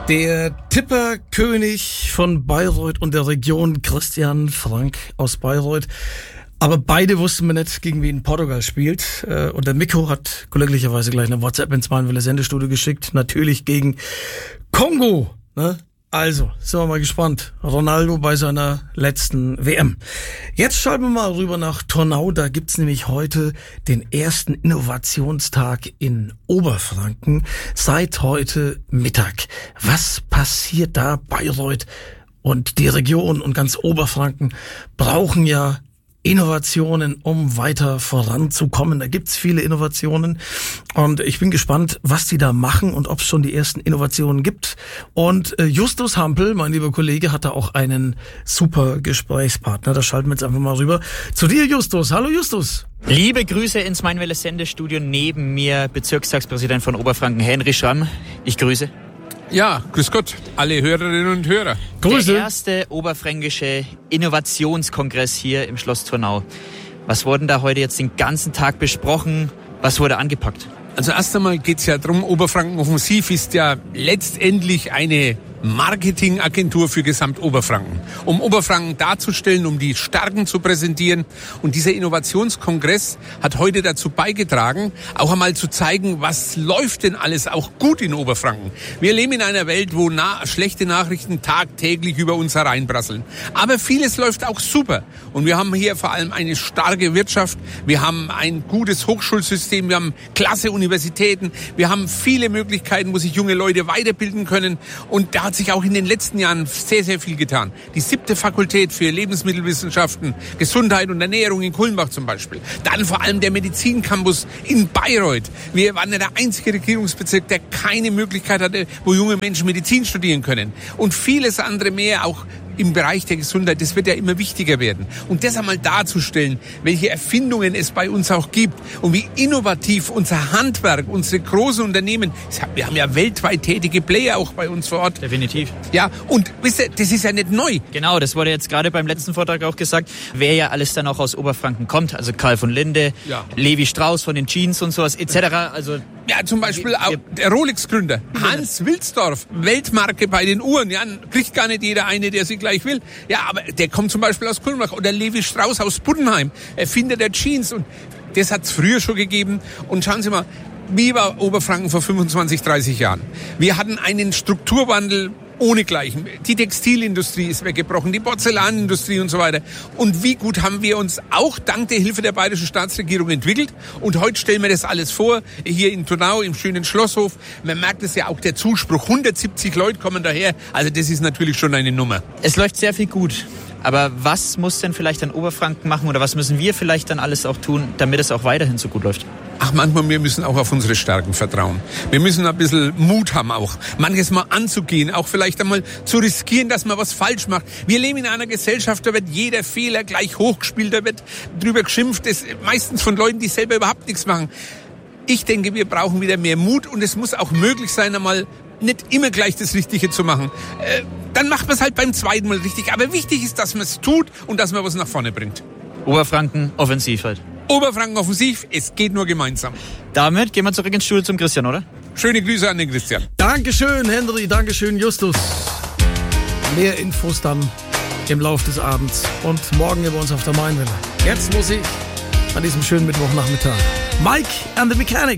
Der Tipperkönig von Bayreuth und der Region, Christian Frank aus Bayreuth. Aber beide wussten wir nicht, gegen wen Portugal spielt. Und der Mikko hat glücklicherweise gleich eine WhatsApp ins Maienwelle Sendestudio geschickt. Natürlich gegen Kongo. Ne? Also, sind wir mal gespannt. Ronaldo bei seiner letzten WM. Jetzt schalten wir mal rüber nach Turnau. Da gibt's nämlich heute den ersten Innovationstag in Oberfranken. Seit heute Mittag. Was passiert da? Bayreuth und die Region und ganz Oberfranken brauchen ja Innovationen, um weiter voranzukommen. Da gibt's viele Innovationen und ich bin gespannt, was die da machen und ob es schon die ersten Innovationen gibt. Und Justus Hampel, mein lieber Kollege, hat da auch einen super Gesprächspartner. Da schalten wir jetzt einfach mal rüber zu dir, Justus. Hallo, Justus. Liebe Grüße ins Maienwelle Sendestudio. Neben mir Bezirkstagspräsident von Oberfranken, Henry Schramm. Ich grüße. Ja, grüß Gott, alle Hörerinnen und Hörer. Grüße. Der erste oberfränkische Innovationskongress hier im Schloss Turnau. Was wurde da heute jetzt den ganzen Tag besprochen? Was wurde angepackt? Also erst einmal geht's ja drum, Oberfranken Offensiv ist ja letztendlich eine Marketingagentur für Gesamtoberfranken. Um Oberfranken darzustellen, um die Stärken zu präsentieren. Und dieser Innovationskongress hat heute dazu beigetragen, auch einmal zu zeigen, was läuft denn alles auch gut in Oberfranken. Wir leben in einer Welt, wo schlechte Nachrichten tagtäglich über uns hereinprasseln. Aber vieles läuft auch super. Und wir haben hier vor allem eine starke Wirtschaft. Wir haben ein gutes Hochschulsystem. Wir haben klasse Universitäten. Wir haben viele Möglichkeiten, wo sich junge Leute weiterbilden können. Und da hat sich auch in den letzten Jahren sehr, sehr viel getan. Die 7. Fakultät für Lebensmittelwissenschaften, Gesundheit und Ernährung in Kulmbach zum Beispiel. Dann vor allem der Medizincampus in Bayreuth. Wir waren ja der einzige Regierungsbezirk, der keine Möglichkeit hatte, wo junge Menschen Medizin studieren können. Und vieles andere mehr, auch im Bereich der Gesundheit, das wird ja immer wichtiger werden. Und das einmal darzustellen, welche Erfindungen es bei uns auch gibt und wie innovativ unser Handwerk, unsere großen Unternehmen, wir haben ja weltweit tätige Player auch bei uns vor Ort. Definitiv. Ja, und wisst ihr, das ist ja nicht neu. Genau, das wurde jetzt gerade beim letzten Vortrag auch gesagt, wer ja alles dann auch aus Oberfranken kommt. Also Karl von Linde, ja. Levi Strauss von den Jeans und sowas etc. Also ja, zum Beispiel auch der Rolex-Gründer, Hans Wilsdorf, Weltmarke bei den Uhren. Ja, kriegt gar nicht jeder eine, der sie gleich will. Ja, aber der kommt zum Beispiel aus Kulmbach. Oder Levi Strauss aus Buddenheim, Erfinder der Jeans. Und das hat's früher schon gegeben. Und schauen Sie mal, wie war Oberfranken vor 25, 30 Jahren? Wir hatten einen Strukturwandel ohnegleichen. Die Textilindustrie ist weggebrochen, die Porzellanindustrie und so weiter. Und wie gut haben wir uns auch dank der Hilfe der bayerischen Staatsregierung entwickelt. Und heute stellen wir das alles vor, hier in Turnau, im schönen Schlosshof. Man merkt es ja auch, der Zuspruch. 170 Leute kommen daher. Also das ist natürlich schon eine Nummer. Es läuft sehr viel gut. Aber was muss denn vielleicht dann Oberfranken machen oder was müssen wir vielleicht dann alles auch tun, damit es auch weiterhin so gut läuft? Ach, manchmal, wir müssen auch auf unsere Stärken vertrauen. Wir müssen ein bisschen Mut haben auch, manches mal anzugehen, auch vielleicht einmal zu riskieren, dass man was falsch macht. Wir leben in einer Gesellschaft, da wird jeder Fehler gleich hochgespielt, da wird drüber geschimpft, das meistens von Leuten, die selber überhaupt nichts machen. Ich denke, wir brauchen wieder mehr Mut und es muss auch möglich sein, einmal nicht immer gleich das Richtige zu machen. Dann macht man es halt beim zweiten Mal richtig. Aber wichtig ist, dass man es tut und dass man was nach vorne bringt. Oberfranken offensiv halt. Oberfranken offensiv, es geht nur gemeinsam. Damit gehen wir zurück ins Studio zum Christian, oder? Schöne Grüße an den Christian. Dankeschön, Henry, Dankeschön, Justus. Mehr Infos dann im Laufe des Abends und morgen hier bei uns auf der Maienwelle. Jetzt Musik an diesem schönen Mittwochnachmittag. Mike and the Mechanic.